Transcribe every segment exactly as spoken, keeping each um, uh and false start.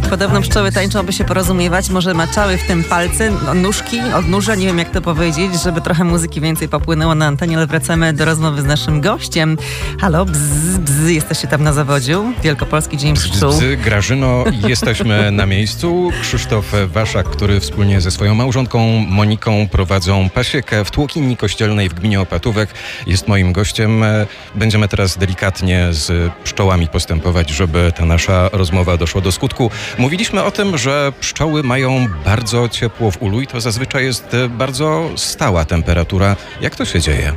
Podobno pszczoły tańczą, aby się porozumiewać. Może maczały w tym palce, no, nóżki, odnóża, nie wiem jak to powiedzieć, żeby trochę muzyki więcej popłynęło na antenie, ale wracamy do rozmowy z naszym gościem. Halo, bzz, bzz, jesteście tam na zawodziu. Wielkopolski Dzień Pszczół. Bzz, bzz, Grażyno, jesteśmy na miejscu. Krzysztof Waszak, który wspólnie ze swoją małżonką Moniką prowadzą pasiekę w Tłokinni Kościelnej w gminie Opatówek, jest moim gościem. Będziemy teraz delikatnie z pszczołami postępować, żeby ta nasza rozmowa doszła do skutku. Mówiliśmy o tym, że pszczoły mają bardzo ciepło w ulu i to zazwyczaj jest bardzo stała temperatura. Jak to się dzieje?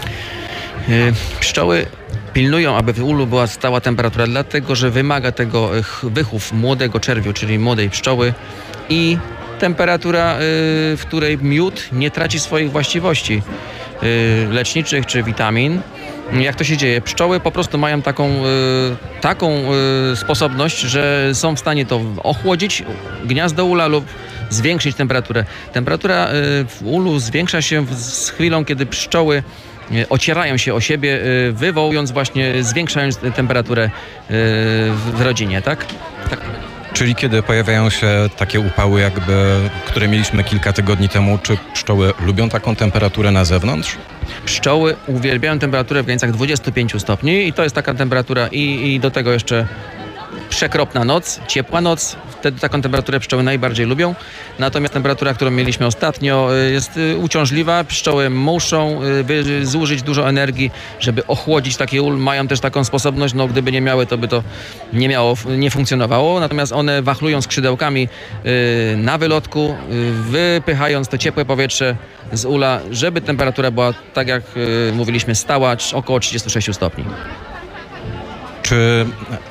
Yy, pszczoły pilnują, aby w ulu była stała temperatura, dlatego że wymaga tego wychów młodego czerwiu, czyli młodej pszczoły i temperatura, yy, w której miód nie traci swoich właściwości yy, leczniczych czy witamin. Jak to się dzieje? Pszczoły po prostu mają taką, yy, taką yy, sposobność, że są w stanie to ochłodzić gniazdo ula lub zwiększyć temperaturę. Temperatura yy, w ulu zwiększa się z chwilą, kiedy pszczoły yy, ocierają się o siebie, yy, wywołując właśnie, zwiększając temperaturę yy, w rodzinie, tak? Tak. Czyli kiedy pojawiają się takie upały, jakby, które mieliśmy kilka tygodni temu, czy pszczoły lubią taką temperaturę na zewnątrz? Pszczoły uwielbiają temperaturę w granicach dwudziestu pięciu stopni i to jest taka temperatura i, i do tego jeszcze przekropna noc, ciepła noc. Wtedy taką temperaturę pszczoły najbardziej lubią. Natomiast temperatura, którą mieliśmy ostatnio, jest uciążliwa. Pszczoły muszą zużyć dużo energii, żeby ochłodzić taki ul. Mają też taką sposobność, no gdyby nie miały, to by to nie miało, nie funkcjonowało. Natomiast one wachlują skrzydełkami na wylotku, wypychając to ciepłe powietrze z ula, żeby temperatura była, tak jak mówiliśmy, stała, około trzydziestu sześciu stopni. Czy...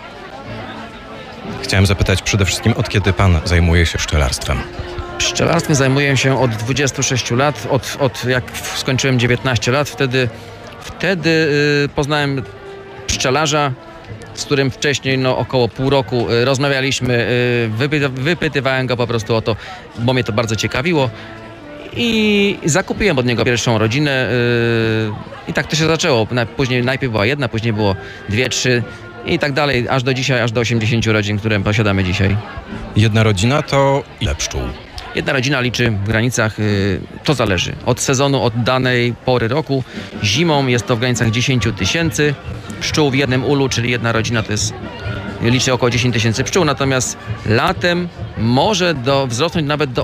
Chciałem zapytać przede wszystkim, od kiedy pan zajmuje się pszczelarstwem? Pszczelarstwem zajmuję się od dwudziestu sześciu lat, od, od jak skończyłem dziewiętnaście lat. Wtedy, wtedy yy, poznałem pszczelarza, z którym wcześniej no, około pół roku yy, rozmawialiśmy. Yy, wypy, wypytywałem go po prostu o to, bo mnie to bardzo ciekawiło. I zakupiłem od niego pierwszą rodzinę yy, i tak to się zaczęło. Później najpierw była jedna, później było dwie, trzy i tak dalej, aż do dzisiaj, aż do osiemdziesięciu rodzin, które posiadamy dzisiaj. Jedna rodzina to ile pszczół? Jedna rodzina liczy w granicach, yy, to zależy od sezonu, od danej pory roku. Zimą jest to w granicach dziesięciu tysięcy pszczół w jednym ulu, czyli jedna rodzina to jest, liczy około dziesięć tysięcy pszczół, natomiast latem może do, wzrosnąć nawet do